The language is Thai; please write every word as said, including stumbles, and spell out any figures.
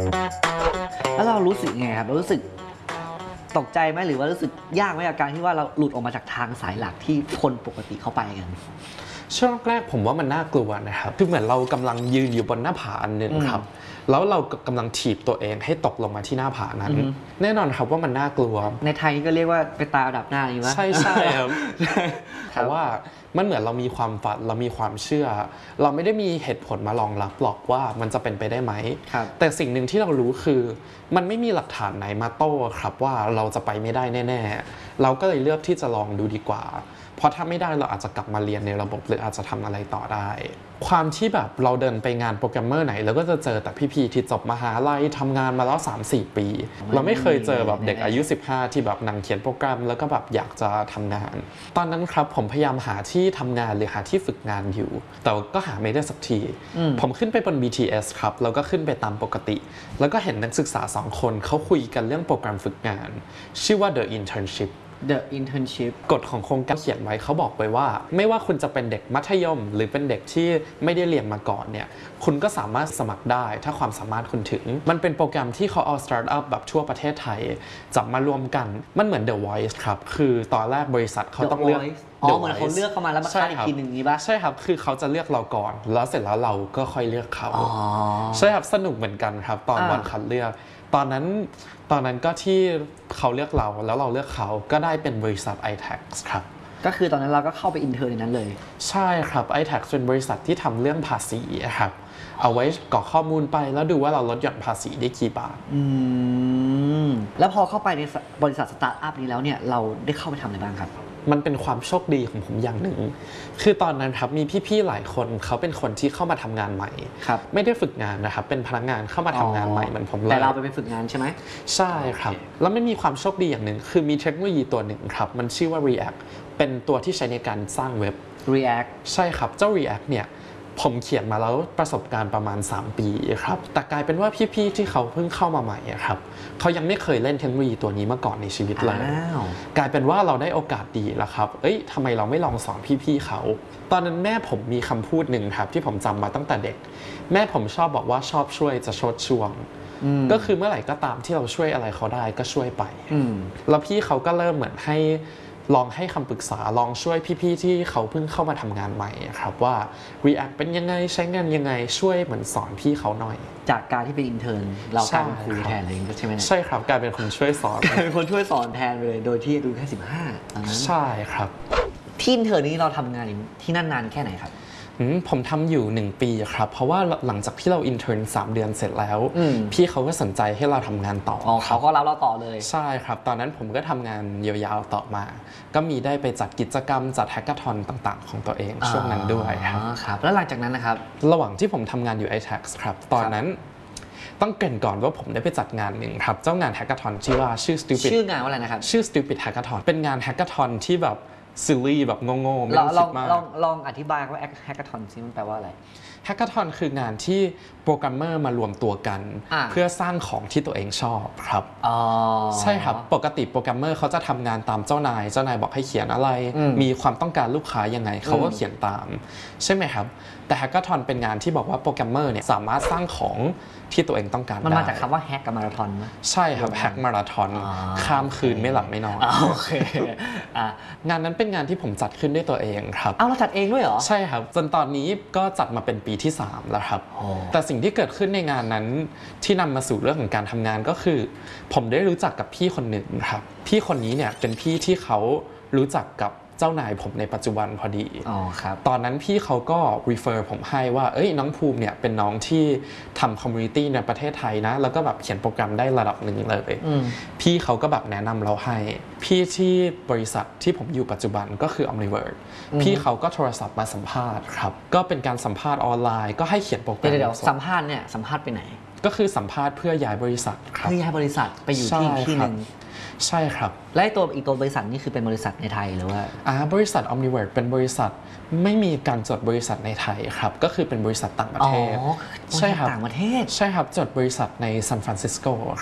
แล้วเรารู้สึกไงครับเรารู้สึกตกใจไหมหรือว่ารู้สึกยากไหมกับการที่ว่าเราหลุดออกมาจากทางสายหลักที่คนปกติเข้าไปกันช่วงแรกผมว่ามันน่ากลัวนะครับคือเหมือนเรากำลังยืนอยู่บนหน้าผาอันหนึ่งครับแล้วเรากำลังถีบตัวเองให้ตกลงมาที่หน้าผานั้นแน่นอนครับว่ามันน่ากลัวในไทยก็เรียกว่าไปตายดับหน้าอยู่วะใช่ใช่ครับเพราะว่ามันเหมือนเรามีความฝันเรามีความเชื่อเราไม่ได้มีเหตุผลมารองรับหรอกว่ามันจะเป็นไปได้ไหมแต่สิ่งหนึ่งที่เรารู้คือมันไม่มีหลักฐานไหนมาโต้ครับว่าเราจะไปไม่ได้แน่ๆเราก็เลยเลือกที่จะลองดูดีกว่าเพราะถ้าไม่ได้เราอาจจะกลับมาเรียนในระบบหรืออาจจะทำอะไรต่อได้ความที่แบบเราเดินไปงานโปรแกรมเมอร์ไหนเราก็จะเจอแต่พี่ๆที่จบมหาลัยทำงานมาแล้ว สามสี่ ปีเราไม่เคยเจอแบบเด็กอายุสิบห้าที่แบบนั่งเขียนโปรแกรมแล้วก็แบบอยากจะทำงานตอนนั้นครับผมพยายามหาที่ทำงานหรือหาที่ฝึกงานอยู่แต่ก็หาไม่ได้สักทีผมขึ้นไปบน บี ที เอส ครับแล้วก็ขึ้นไปตามปกติแล้วก็เห็นนักศึกษาสองคนเขาคุยกันเรื่องโปรแกรมฝึกงานชื่อว่า The Internship The Internship กฎของโครงการเขียนไว้เขาบอกไว้ว่าไม่ว่าคุณจะเป็นเด็กมัธยมหรือเป็นเด็กที่ไม่ได้เรียนมาก่อนเนี่ยคุณก็สามารถสมัครได้ถ้าความสามารถคุณถึงมันเป็นโปรแกรมที่เขาเอาสตาร์ทอัพแบบทั่วประเทศไทยจับมารวมกันมันเหมือน The Voice ครับคือตอนแรกบริษัทเขาต้องเลือกอ๋อเหมือนเขาเลือกเข้ามาแล้วมาคัดอีกทีหนึ่งนี้ป่ะใช่ครับคือเขาจะเลือกเราก่อนแล้วเสร็จแล้วเราก็ค่อยเลือกเขาใช่ครับสนุกเหมือนกันครับตอนวันคัดเลือกตอนนั้นตอนนั้นก็ที่เขาเลือกเราแล้วเราเลือกเขาก็ได้เป็นบริษัท ไอ แท็กซ์ ครับก็คือตอนนั้นเราก็เข้าไปอินเทอร์ในนั้นเลยใช่ครับ ไอ แท็กซ์ เป็นบริษัทที่ทำเรื่องภาษีครับเอาไว้กรอกข้อมูลไปแล้วดูว่าเราลดหย่อนภาษีได้กี่บาทอืมแล้วพอเข้าไปในบริษัทสตาร์ทอัพนี้แล้วเนี่ยเราได้เข้าไปทำอะไรบ้างครับมันเป็นความโชคดีของผมอย่างหนึ่งคือตอนนั้นครับมีพี่ๆหลายคนเขาเป็นคนที่เข้ามาทำงานใหม่ไม่ได้ฝึกงานนะครับเป็นพนักงานเข้ามาทำงานใหม่เหมือนผมเลยแต่เราไปเป็นฝึกงานใช่ไหมใช่ครับแล้วไม่มีความโชคดีอย่างหนึ่งคือมีเทคโนโลยีตัวหนึ่งครับมันชื่อว่า React เป็นตัวที่ใช้ในการสร้างเว็บ React ใช่ครับเจ้า React เนี่ยผมเขียนมาแล้วประสบการณ์ประมาณสามปีครับแต่กลายเป็นว่าพี่ๆที่เขาเพิ่งเข้ามาใหม่ครับเขายังไม่เคยเล่นเทคโนโลยีตัวนี้มาก่อนในชีวิตเลยกลายเป็นว่าเราได้โอกาสดีแล้วครับเอ้ยทำไมเราไม่ลองสอนพี่ๆเขาตอนนั้นแม่ผมมีคำพูดหนึ่งครับที่ผมจำมาตั้งแต่เด็กแม่ผมชอบบอกว่าชอบช่วยจะชดช่วงก็คือเมื่อไหร่ก็ตามที่เราช่วยอะไรเขาได้ก็ช่วยไปแล้วพี่เขาก็เริ่มเหมือนให้ลองให้คำปรึกษาลองช่วยพี่ๆที่เขาเพิ่งเข้ามาทำงานใหม่ครับว่า React เป็นยังไงใช้งานยังไงช่วยเหมือนสอนพี่เขาหน่อยจากการที่เป็นอินเทอร์นเรากลายเป็นครูแทนเลยใช่ไหมใช่ครับกลายเป็นคนช่วยสอนกลายเป็นคนช่วยสอนแทนเลยโดยที่อายุแค่สิบห้าใช่ครับที่อินเทอร์นี้เราทำงานที่นั่นนานแค่ไหนครับผมทำอยู่หนึ่งปีครับเพราะว่าหลังจากที่เราอินเทอร์นสามเดือนเสร็จแล้วพี่เขาก็สนใจให้เราทำงานต่ออ๋อเขาก็รับเราต่อเลยใช่ครับตอนนั้นผมก็ทำงานยาวๆต่อมาก็มีได้ไปจัดกิจกรรมจัดแฮกเกอร์ทอนต่างๆของตัวเองช่วงนั้นด้วยครับแล้วหลังจากนั้นนะครับระหว่างที่ผมทำงานอยู่ ไอ แท็กซ์ ครับตอนนั้นต้องเกริ่นก่อนว่าผมได้ไปจัดงานหนึ่งครับเจ้างานแฮกเกอร์ทอนชื่อว่าชื่อ Stupid ชื่องานว่าอะไรนะครับชื่อ Stupid Hackathon เป็นงานแฮกเกอร์ทอนที่แบบซิลลี่แบบโง่ๆไม่ต้องคิดมากลองลองอธิบายว่าแฮกเกอร์ทอนซิมันแปลว่าอะไรแฮกเกอร์ทอนคืองานที่โปรแกรมเมอร์มารวมตัวกันเพื่อสร้างของที่ตัวเองชอบครับใช่ครับปกติโปรแกรมเมอร์เขาจะทำงานตามเจ้านายเจ้านายบอกให้เขียนอะไรมีความต้องการลูกค้ายังไงเขาก็เขียนตามใช่ไหมครับแต่แฮกเกอร์ทอนเป็นงานที่บอกว่าโปรแกรมเมอร์เนี่ยสามารถสร้างของที่ตัวเองต้องการได้มันมาจากคำว่าแฮกกับมาราธอนไหมใช่ครับแฮกมาราธอนข้ามคืนไม่หลับไม่นอนโอเคงานนั้นเป็นงานที่ผมจัดขึ้นด้วยตัวเองครับเอาเราจัดเองด้วยเหรอใช่ครับจนตอนนี้ก็จัดมาเป็นปีที่สามแล้วครับแต่สิ่งที่เกิดขึ้นในงานนั้นที่นำมาสู่เรื่องของการทำงานก็คือผมได้รู้จักกับพี่คนหนึ่งครับพี่คนนี้เนี่ยเป็นพี่ที่เขารู้จักกับเจ้านายผมในปัจจุบันพอดีอ๋อครับตอนนั้นพี่เขาก็ refer ผมให้ว่าเอ้ยน้องภูมิเนี่ยเป็นน้องที่ทำ community ในประเทศไทยนะแล้วก็แบบเขียนโปรแกรมได้ระดับหนึ่งเลยพี่เขาก็แบบแนะนำเราให้พี่ที่บริษัทที่ผมอยู่ปัจจุบันก็คือ Omniverse พี่เขาก็โทรศัพท์มาสัมภาษณ์ครับก็เป็นการสัมภาษณ์ออนไลน์ก็ให้เขียนโปรแกรมเดี๋ยวสัมภาษณ์เนี่ยสัมภาษณ์ไปไหนก็คือสัมภาษณ์เพื่อย้ายบริษัทครับเพื่อย้ายบริษัทไปอยู่ที่ที่นึงใช่ครับและตัวอีกตัวบริษัทนี่คือเป็นบริษัทในไทยหรือว่าอ่าบริษัท Omniverse เป็นบริษัทไม่มีการจดบริษัทในไทยครับก็คือเป็นบริษัทต่างประเทศใช่ครับต่างประเทศใช่ครับจดบริษัทในซานฟรานซิสโก